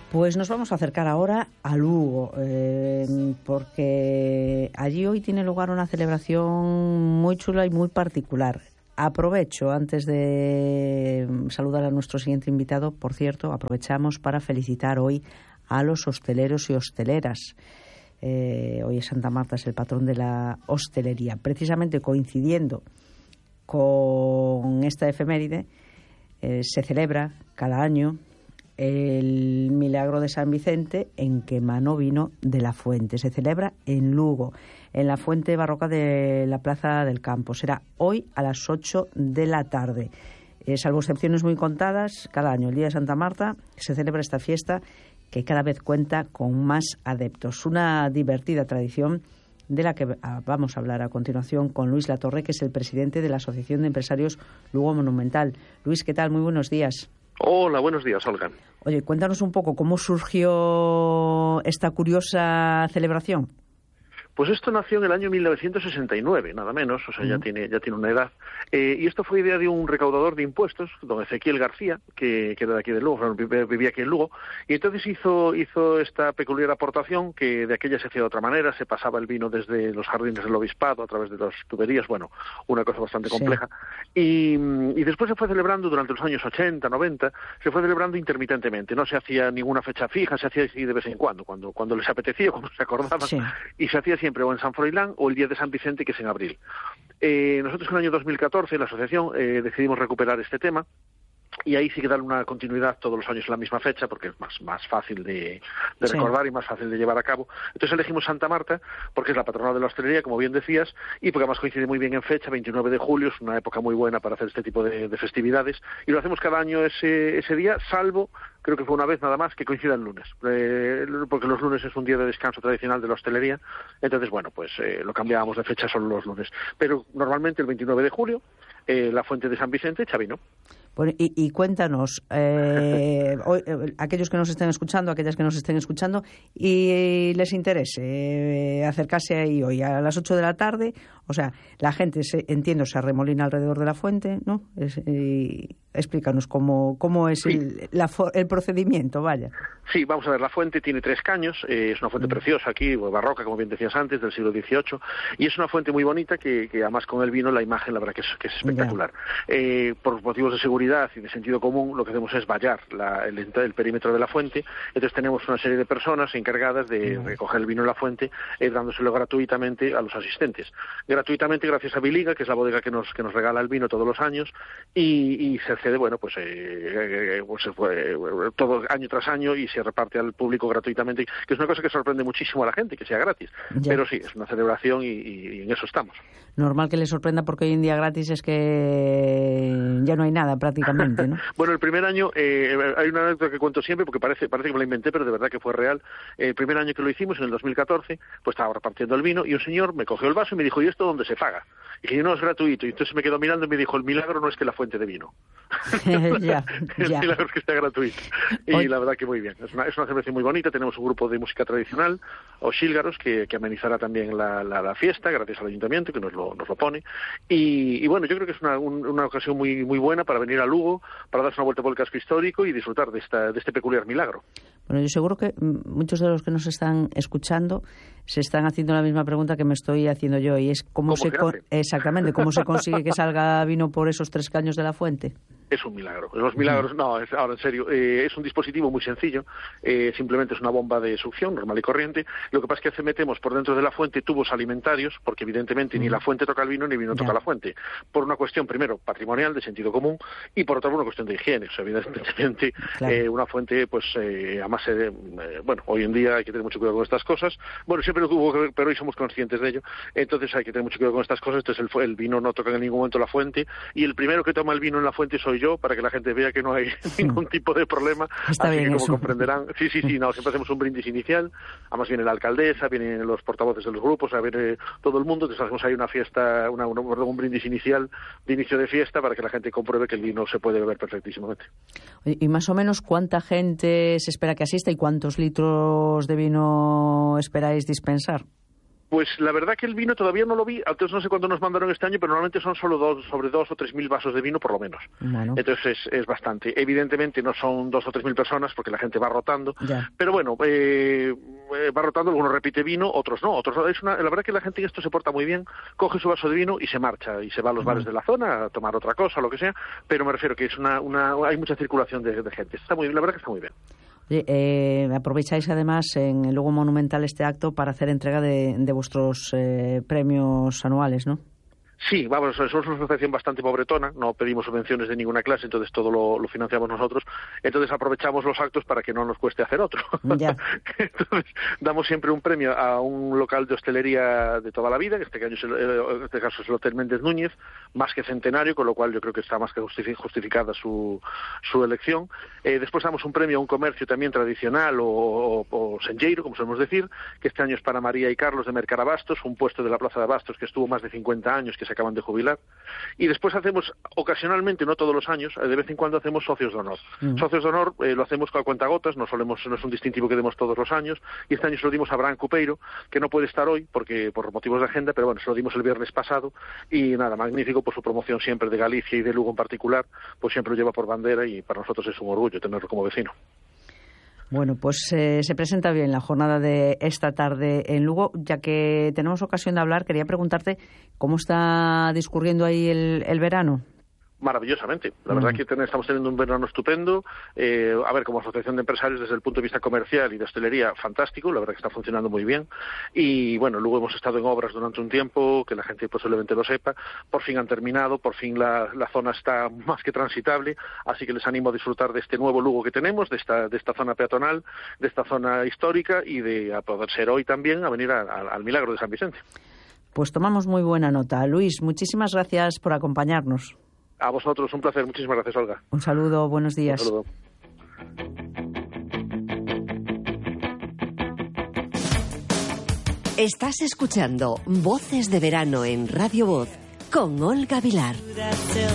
Pues nos vamos a acercar ahora a Lugo, porque allí hoy tiene lugar una celebración muy chula y muy particular. Aprovecho, antes de saludar a nuestro siguiente invitado, por cierto, aprovechamos para felicitar hoy a los hosteleros y hosteleras. Hoy es Santa Marta, es el patrón de la hostelería. Precisamente coincidiendo con esta efeméride, se celebra cada año el milagro de San Vicente en que Manó vino de la fuente. Se celebra en Lugo, en la fuente barroca de la Plaza del Campo. Será hoy a las 8 de la tarde. Salvo excepciones muy contadas, cada año, el día de Santa Marta, se celebra esta fiesta que cada vez cuenta con más adeptos. Una divertida tradición de la que vamos a hablar a continuación con Luis Latorre, que es el presidente de la Asociación de Empresarios Lugo Monumental. Luis, ¿qué tal? Muy buenos días. Hola, buenos días, Olga. Oye, cuéntanos un poco cómo surgió esta curiosa celebración. Pues esto nació en el año 1969, nada menos, o sea, ya tiene una edad. Y esto fue idea de un recaudador de impuestos, don Ezequiel García, que era de aquí de Lugo, vivía aquí en Lugo, y entonces hizo esta peculiar aportación, que de aquella se hacía de otra manera, se pasaba el vino desde los jardines del obispado a través de las tuberías, bueno, una cosa bastante compleja. Sí. Y después se fue celebrando durante los años 80, 90, se fue celebrando intermitentemente, no se hacía ninguna fecha fija, se hacía así de vez en cuando les apetecía, cuando se acordaban, sí. Y se hacía siempre o en San Froilán o el día de San Vicente, que es en abril. Nosotros en el año 2014, la asociación, decidimos recuperar este tema, y ahí sí que darle una continuidad todos los años en la misma fecha, porque es más fácil de recordar, sí, y más fácil de llevar a cabo. Entonces elegimos Santa Marta, porque es la patrona de la hostelería, como bien decías, y porque además coincide muy bien en fecha, 29 de julio, es una época muy buena para hacer este tipo de festividades, y lo hacemos cada año ese día, salvo, creo que fue una vez nada más, que coincida el lunes, porque los lunes es un día de descanso tradicional de la hostelería, entonces, bueno, pues lo cambiábamos de fecha solo los lunes. Pero normalmente el 29 de julio, la fuente de San Vicente, Chavino. Bueno, y cuéntanos, hoy, aquellos que nos estén escuchando, aquellas que nos estén escuchando, y les interese acercarse ahí hoy a las 8 de la tarde, o sea, la gente, entiendo, se arremolina alrededor de la fuente, ¿no? Explícanos cómo es el procedimiento, vaya. Sí, vamos a ver, la fuente tiene 3 caños, es una fuente preciosa aquí, barroca, como bien decías antes, del siglo XVIII, y es una fuente muy bonita que además con el vino, la imagen, la verdad que es espectacular. Por motivos de seguridad y de sentido común, lo que hacemos es vallar el perímetro de la fuente, entonces tenemos una serie de personas encargadas de recoger el vino en la fuente, dándoselo gratuitamente a los asistentes. Gratuitamente gracias a Biliga, que es la bodega que nos regala el vino todos los años, y se accede, bueno, pues todo año tras año, y se reparte al público gratuitamente, que es una cosa que sorprende muchísimo a la gente, que sea gratis. Ya. Pero sí, es una celebración y en eso estamos. Normal que le sorprenda, porque hoy en día gratis es que ya no hay nada prácticamente, ¿no? Bueno, el primer año, hay una anécdota que cuento siempre, porque parece que me la inventé, pero de verdad que fue real. El primer año que lo hicimos, en el 2014, pues estaba repartiendo el vino, y un señor me cogió el vaso y me dijo, ¿y esto dónde se paga? Y dije, no, es gratuito. Y entonces me quedó mirando y me dijo, el milagro no es que la fuente de vino. ya. El milagro es que está gratuito. Y la verdad que muy bien. Es una celebración muy bonita. Tenemos un grupo de música tradicional, o xílgaros, que amenizará también la fiesta, gracias al ayuntamiento, que nos lo pone. Y bueno, yo creo que es una ocasión muy, muy buena para venir a Lugo, para darse una vuelta por el casco histórico y disfrutar de este peculiar milagro. Bueno, yo seguro que muchos de los que nos están escuchando se están haciendo la misma pregunta que me estoy haciendo yo, y es cómo se consigue que salga vino por esos 3 caños de la fuente. Es un milagro. Los milagros, no, ahora en serio, es un dispositivo muy sencillo, simplemente es una bomba de succión normal y corriente. Lo que pasa es que metemos por dentro de la fuente tubos alimentarios, porque evidentemente ni la fuente toca el vino ni el vino toca la fuente, por una cuestión primero patrimonial, de sentido común, y por otra por una cuestión de higiene. O sea, evidentemente una fuente, pues además, bueno, hoy en día hay que tener mucho cuidado con estas cosas. Bueno, siempre lo tuvo que ver, pero hoy somos conscientes de ello, entonces hay que tener mucho cuidado con estas cosas. Entonces el vino no toca en ningún momento la fuente, y el primero que toma el vino en la fuente soy yo, para que la gente vea que no hay ningún tipo de problema. Está así bien, que, como eso. Comprenderán, sí, no, siempre hacemos un brindis inicial, además viene la alcaldesa, vienen los portavoces de los grupos, viene todo el mundo, entonces hacemos ahí una fiesta, un brindis inicial, de inicio de fiesta, para que la gente compruebe que el vino se puede beber perfectísimamente. ¿Y más o menos cuánta gente se espera que asista y cuántos litros de vino esperáis dispensar? Pues la verdad que el vino todavía no lo vi, entonces no sé cuánto nos mandaron este año, pero normalmente son solo sobre 2 o 3 mil vasos de vino por lo menos. Bueno. Entonces es bastante. Evidentemente no son 2 o 3 mil personas porque la gente va rotando, ya. Pero bueno, va rotando, algunos repite vino, otros no. La verdad que la gente en esto se porta muy bien, coge su vaso de vino y se marcha, y se va a los bares de la zona a tomar otra cosa, lo que sea, pero me refiero que es hay mucha circulación de gente. La verdad que está muy bien. Aprovecháis además en el Lugo Monumental este acto para hacer entrega de vuestros premios anuales, ¿no? Sí, vamos, somos una asociación bastante pobretona, no pedimos subvenciones de ninguna clase, entonces todo lo financiamos nosotros, entonces aprovechamos los actos para que no nos cueste hacer otro. Ya. Entonces damos siempre un premio a un local de hostelería de toda la vida, en este caso es el Hotel Méndez Núñez, más que centenario, con lo cual yo creo que está más que justificada su elección. Después damos un premio a un comercio también tradicional o senlleiro, como solemos decir, que este año es para María y Carlos de Mercarabastos, un puesto de la Plaza de Abastos que estuvo más de 50 años, que se acaban de jubilar, y después hacemos ocasionalmente, no todos los años, de vez en cuando hacemos socios de honor. Socios de honor lo hacemos con cuentagotas, no es un distintivo que demos todos los años, y este año se lo dimos a Abraham Cupeiro, que no puede estar hoy porque por motivos de agenda, pero bueno, se lo dimos el viernes pasado, y nada, magnífico por su promoción siempre de Galicia y de Lugo en particular, pues siempre lo lleva por bandera y para nosotros es un orgullo tenerlo como vecino. Bueno, pues se presenta bien la jornada de esta tarde en Lugo. Ya que tenemos ocasión de hablar, quería preguntarte cómo está discurriendo ahí el verano. Maravillosamente. La verdad que estamos teniendo un verano estupendo. A ver, como asociación de empresarios, desde el punto de vista comercial y de hostelería, fantástico. La verdad que está funcionando muy bien. Y bueno, luego hemos estado en obras durante un tiempo, que la gente posiblemente lo sepa. Por fin han terminado, por fin la zona está más que transitable. Así que les animo a disfrutar de este nuevo Lugo que tenemos, de esta zona peatonal, de esta zona histórica y de, a poder ser hoy también, a venir al Milagro de San Vicente. Pues tomamos muy buena nota. Luis, muchísimas gracias por acompañarnos. A vosotros, un placer. Muchísimas gracias, Olga. Un saludo, buenos días. Un saludo. Estás escuchando Voces de Verano en Radio Voz con Olga Vilar.